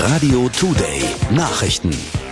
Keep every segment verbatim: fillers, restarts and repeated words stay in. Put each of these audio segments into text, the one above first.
Radio Today Nachrichten.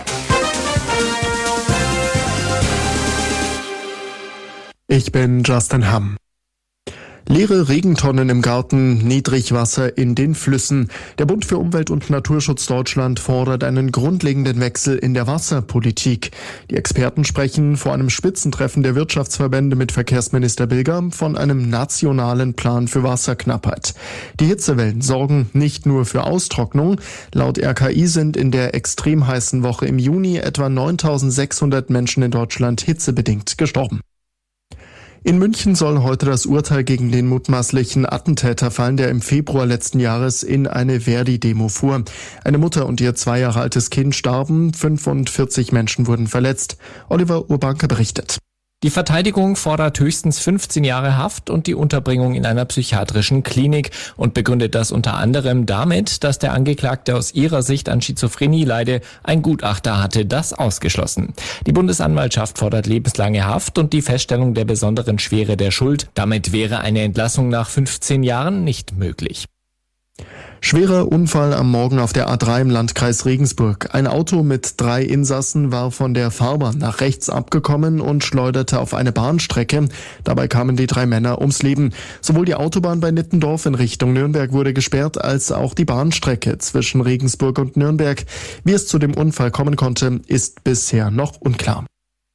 Ich bin Justin Hamm. Leere Regentonnen im Garten, Niedrigwasser in den Flüssen. Der Bund für Umwelt und Naturschutz Deutschland fordert einen grundlegenden Wechsel in der Wasserpolitik. Die Experten sprechen vor einem Spitzentreffen der Wirtschaftsverbände mit Verkehrsminister Bilger von einem nationalen Plan für Wasserknappheit. Die Hitzewellen sorgen nicht nur für Austrocknung. Laut R K I sind in der extrem heißen Woche im Juni etwa neuntausendsechshundert Menschen in Deutschland hitzebedingt gestorben. In München soll heute das Urteil gegen den mutmaßlichen Attentäter fallen, der im Februar letzten Jahres in eine Verdi-Demo fuhr. Eine Mutter und ihr zwei Jahre altes Kind starben, fünfundvierzig Menschen wurden verletzt. Oliver Urbanke berichtet. Die Verteidigung fordert höchstens fünfzehn Jahre Haft und die Unterbringung in einer psychiatrischen Klinik und begründet das unter anderem damit, dass der Angeklagte aus ihrer Sicht an Schizophrenie leide. Ein Gutachter hatte das ausgeschlossen. Die Bundesanwaltschaft fordert lebenslange Haft und die Feststellung der besonderen Schwere der Schuld. Damit wäre eine Entlassung nach fünfzehn Jahren nicht möglich. Schwerer Unfall am Morgen auf der A drei im Landkreis Regensburg. Ein Auto mit drei Insassen war von der Fahrbahn nach rechts abgekommen und schleuderte auf eine Bahnstrecke. Dabei kamen die drei Männer ums Leben. Sowohl die Autobahn bei Nittendorf in Richtung Nürnberg wurde gesperrt, als auch die Bahnstrecke zwischen Regensburg und Nürnberg. Wie es zu dem Unfall kommen konnte, ist bisher noch unklar.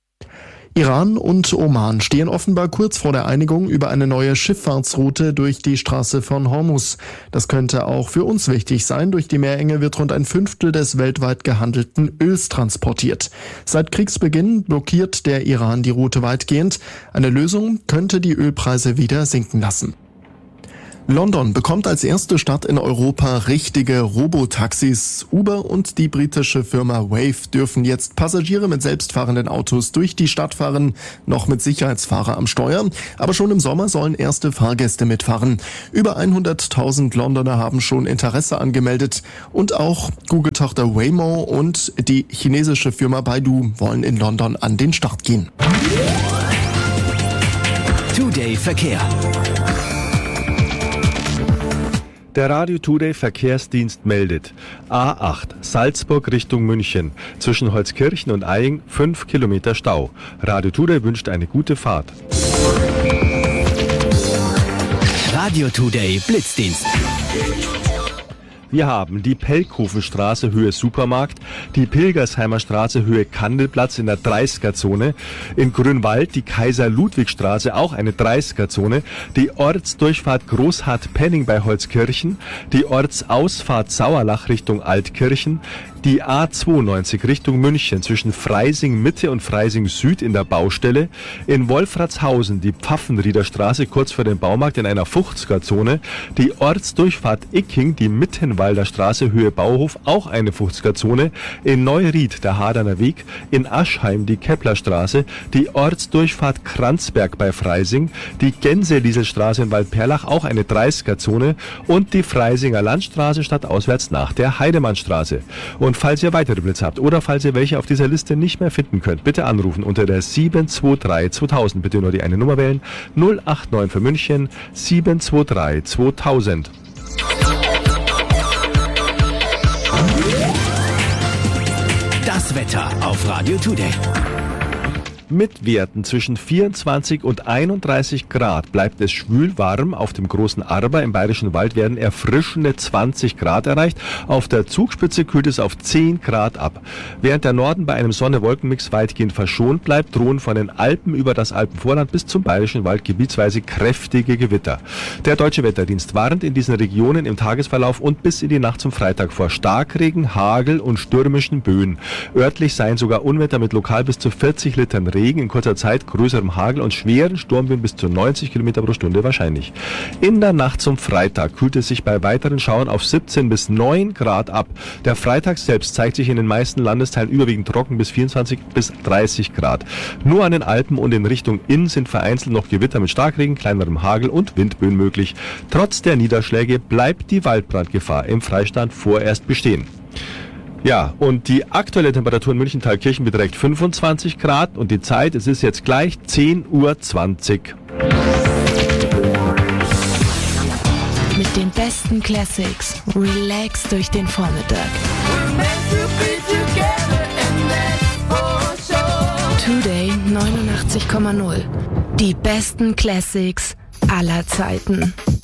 Iran und Oman stehen offenbar kurz vor der Einigung über eine neue Schifffahrtsroute durch die Straße von Hormuz. Das könnte auch für uns wichtig sein. Durch die Meerenge wird rund ein Fünftel des weltweit gehandelten Öls transportiert. Seit Kriegsbeginn blockiert der Iran die Route weitgehend. Eine Lösung könnte die Ölpreise wieder sinken lassen. London bekommt als erste Stadt in Europa richtige Robotaxis. Uber und die britische Firma Wave dürfen jetzt Passagiere mit selbstfahrenden Autos durch die Stadt fahren, noch mit Sicherheitsfahrer am Steuer. Aber schon im Sommer sollen erste Fahrgäste mitfahren. Über hunderttausend Londoner haben schon Interesse angemeldet. Und auch Google-Tochter Waymo und die chinesische Firma Baidu wollen in London an den Start gehen. Today Verkehr. Der Radio Today Verkehrsdienst meldet A acht Salzburg Richtung München. Zwischen Holzkirchen und Eying fünf Kilometer Stau. Radio Today wünscht eine gute Fahrt. Radio Today Blitzdienst. Wir haben die Pelkhofenstraße Höhe Supermarkt, die Pilgersheimer Straße Höhe Kandelplatz in der dreißiger-Zone, in Grünwald die Kaiser-Ludwig-Straße, auch eine dreißiger-Zone, die Ortsdurchfahrt Großhardt-Penning bei Holzkirchen, die Ortsausfahrt Sauerlach Richtung Altkirchen, die A zweiundneunzig Richtung München zwischen Freising Mitte und Freising Süd in der Baustelle, in Wolfratshausen die Pfaffenrieder Straße kurz vor dem Baumarkt in einer fünfziger-Zone, die Ortsdurchfahrt Icking, die Mittenwalder Straße Höhe Bauhof, auch eine fünfziger-Zone, in Neuried der Haderner Weg, in Aschheim die Keplerstraße, die Ortsdurchfahrt Kranzberg bei Freising, die Gänselieselstraße in Waldperlach, auch eine dreißiger-Zone und die Freisinger Landstraße stadtauswärts nach der Heidemannstraße. Und falls ihr weitere Blitze habt oder falls ihr welche auf dieser Liste nicht mehr finden könnt, bitte anrufen unter der sieben zwei drei zweitausend. Bitte nur die eine Nummer wählen. null acht neun für München sieben zwei drei zweitausend. Das Wetter auf Radio Today. Mit Werten zwischen vierundzwanzig und einunddreißig Grad bleibt es schwül warm. Auf dem Großen Arber im Bayerischen Wald werden erfrischende zwanzig Grad erreicht. Auf der Zugspitze kühlt es auf zehn Grad ab. Während der Norden bei einem Sonne-Wolken-Mix weitgehend verschont bleibt, drohen von den Alpen über das Alpenvorland bis zum Bayerischen Wald gebietsweise kräftige Gewitter. Der Deutsche Wetterdienst warnt in diesen Regionen im Tagesverlauf und bis in die Nacht zum Freitag vor Starkregen, Hagel und stürmischen Böen. Örtlich seien sogar Unwetter mit lokal bis zu vierzig Litern Regen in kurzer Zeit, größerem Hagel und schweren Sturmböen bis zu neunzig Kilometer pro Stunde wahrscheinlich. In der Nacht zum Freitag kühlt es sich bei weiteren Schauern auf siebzehn bis neun Grad ab. Der Freitag selbst zeigt sich in den meisten Landesteilen überwiegend trocken bis vierundzwanzig bis dreißig Grad. Nur an den Alpen und in Richtung Inn sind vereinzelt noch Gewitter mit Starkregen, kleinerem Hagel und Windböen möglich. Trotz der Niederschläge bleibt die Waldbrandgefahr im Freistand vorerst bestehen. Ja, und die aktuelle Temperatur in München-Thalkirchen beträgt fünfundzwanzig Grad und die Zeit, es ist jetzt gleich zehn Uhr zwanzig. Mit Mit den besten Classics. Relax durch den Vormittag. Today neunundachtzig Komma null. Die besten Classics aller Zeiten.